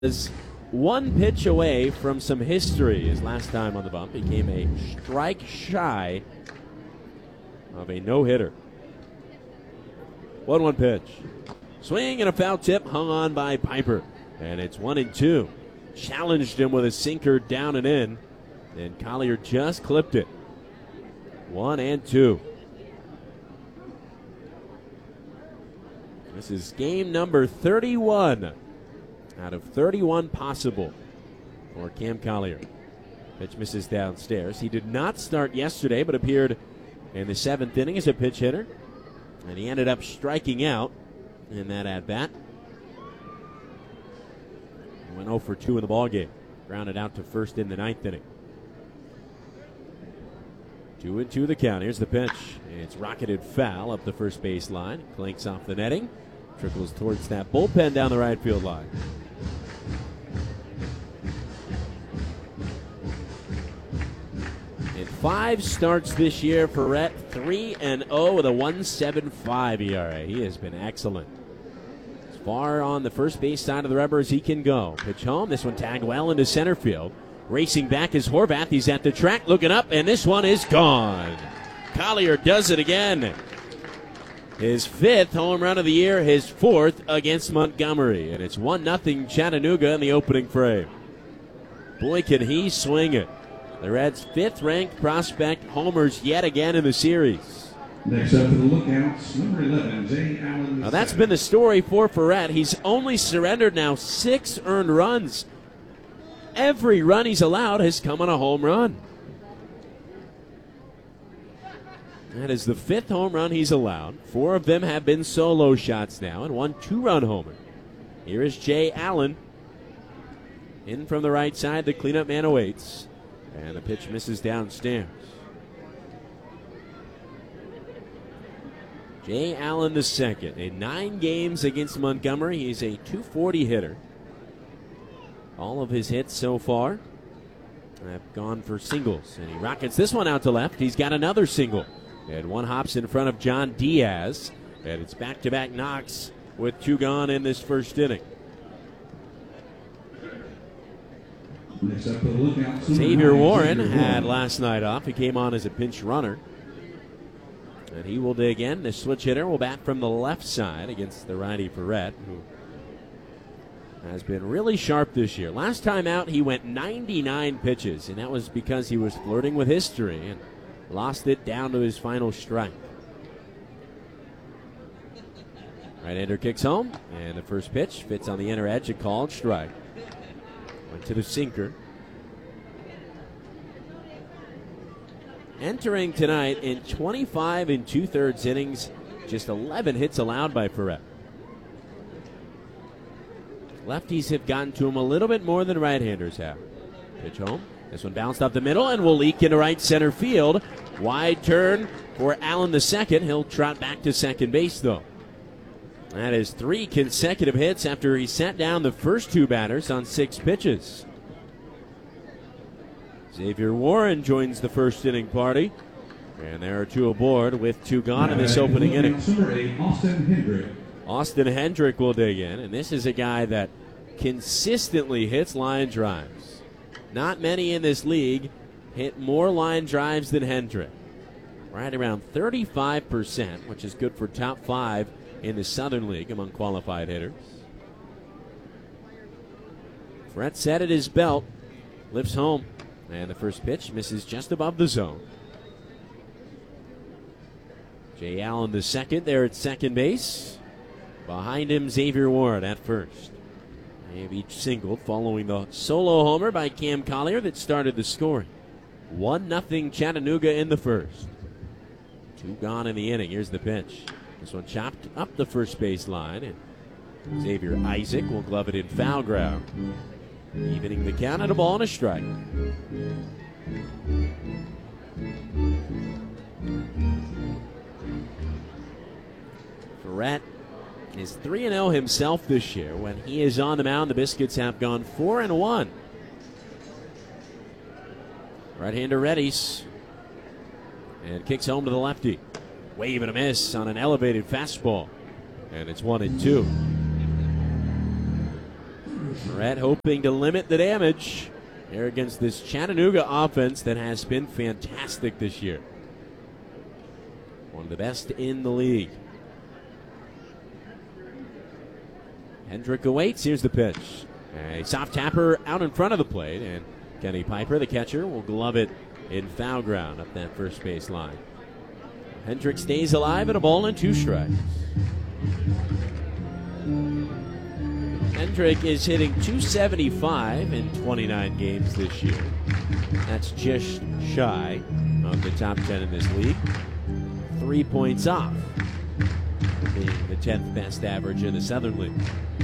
is one pitch away from some history. His last time on the bump became a strike shy of a no-hitter. 1-1 pitch. Swing and a foul tip hung on by Piper. And it's 1-2. Challenged him with a sinker down and in. And Collier just clipped it. 1-2. This is game number 31 out of 31 possible for Cam Collier. Pitch misses downstairs. He did not start yesterday, but appeared in the 7th inning as a pinch hitter. And he ended up striking out in that at-bat. He went 0 for 2 in the ballgame. Grounded out to first in the 9th inning. 2-2 the count. Here's the pitch. It's rocketed foul up the first base line. Clinks off the netting. Trickles towards that bullpen down the right field line. In 5 starts this year for Rhett, 3-0 with a 1.75 ERA. He has been excellent. As far on the first base side of the rubber as he can go. Pitch home. This one tagged well into center field. Racing back is Horvath. He's at the track looking up, and this one is gone. Collier does it again. His 5th home run of the year, his 4th against Montgomery. And it's 1-0 Chattanooga in the opening frame. Boy, can he swing it. The Reds' 5th-ranked prospect homers yet again in the series. Next up for the Lookouts, number 11, Jay Allen. Now that's been the story for Ferret. He's only surrendered now 6 earned runs. Every run he's allowed has come on a home run. That is the 5th home run he's allowed. 4 of them have been solo shots now, and 1 2-run homer. Here is Jay Allen. In from the right side, the cleanup man awaits. And the pitch misses downstairs. Jay Allen the second. In 9 games against Montgomery, he's a .240 hitter. All of his hits so far have gone for singles. And he rockets this one out to left. He's got another single. And one hops in front of John Diaz. And it's back-to-back knocks with 2 gone in this first inning. Next up for the Lookouts, Xavier Warren had last night off. He came on as a pinch runner. And he will dig in. The switch hitter will bat from the left side against the righty Ferret, who has been really sharp this year. Last time out, he went 99 pitches, and that was because he was flirting with history and lost it down to his final strike. Right-hander kicks home, and the first pitch fits on the inner edge, a called strike. Went to the sinker. Entering tonight in 25 2/3 innings, just 11 hits allowed by Ferret. Lefties have gotten to him a little bit more than right-handers have. Pitch home. This one bounced up the middle and will leak into right center field. Wide turn for Allen the second. He'll trot back to second base, though. That is 3 consecutive hits after he sat down the first 2 batters on 6 pitches. Xavier Warren joins the first inning party. And there are 2 aboard with 2 gone in this opening inning. Number 8, Austin Hendrick. Austin Hendrick will dig in, and this is a guy that consistently hits line drives. Not many in this league hit more line drives than Hendrick. Right around 35%, which is good for top 5 in the Southern League among qualified hitters. Ferret set at his belt, lifts home, and the first pitch misses just above the zone. Jay Allen the second there at second base. Behind him, Xavier Warren at first. They have each singled following the solo homer by Cam Collier that started the scoring. 1-0 Chattanooga in the first. 2 gone in the inning. Here's the pitch. This one chopped up the first base line, and Xavier Isaac will glove it in foul ground. Evening the count and a ball and a strike. Ferret is 3-0 himself this year. When he is on the mound, the Biscuits have gone 4-1. Right-hander readies and kicks home to the lefty. Wave and a miss on an elevated fastball. And it's 1-2. Red hoping to limit the damage here against this Chattanooga offense that has been fantastic this year. One of the best in the league. Hendrick awaits. Here's the pitch. A soft tapper out in front of the plate, and Kenny Piper, the catcher, will glove it in foul ground up that first base line. Hendrick stays alive at a ball and 2 strikes. Hendrick is hitting .275 in 29 games this year. That's just shy of the top 10 in this league. 3 points off, being the 10th best average in the Southern League.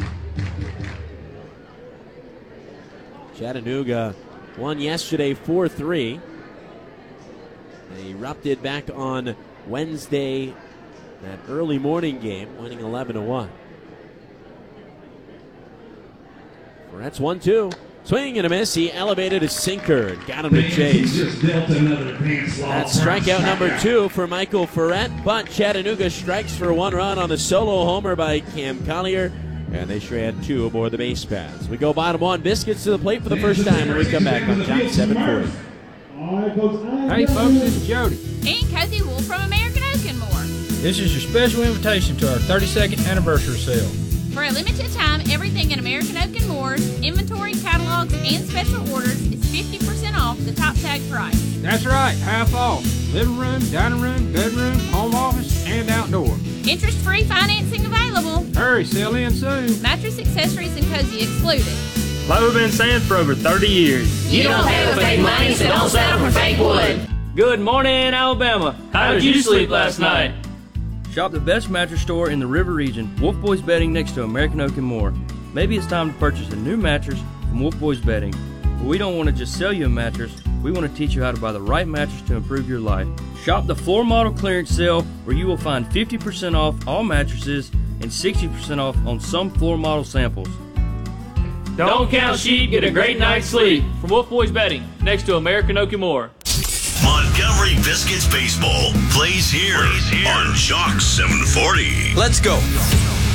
Chattanooga won yesterday 4-3. They erupted back on Wednesday, that early morning game, winning 11-1. That's 1-2. Swing and a miss. He elevated a sinker and got him to chase. That's strikeout number 2 for Michael Ferret, but Chattanooga strikes for 1 run on the solo homer by Cam Collier, and they shred 2 aboard the base paths. We go bottom 1. Biscuits to the plate for the first time when we come back on Top 740. Hey folks, this is Jody. And Cozy Wolf from American Oak and More. This is your special invitation to our 32nd anniversary sale. For a limited time, everything in American Oak and Moore's inventory, catalogs, and special orders is 50% off the top tag price. That's right, half off. Living room, dining room, bedroom, home office, and outdoor. Interest-free financing available. Hurry, sell in soon. Mattress, accessories, and cozy excluded. Like we've been saying for over 30 years. You don't pay with fake money, so don't settle for fake wood. Good morning, Alabama. How did you sleep last night? Shop the best mattress store in the River region, Wolf Boys Bedding, next to American Oak and More. Maybe it's time to purchase a new mattress from Wolf Boys Bedding. But we don't want to just sell you a mattress, we want to teach you how to buy the right mattress to improve your life. Shop the floor model clearance sale where you will find 50% off all mattresses and 60% off on some floor model samples. Don't count sheep, get a great night's sleep. From Wolf Boys Bedding, next to American Oak and More. Montgomery Biscuits Baseball plays here on Chalk 740. Let's go.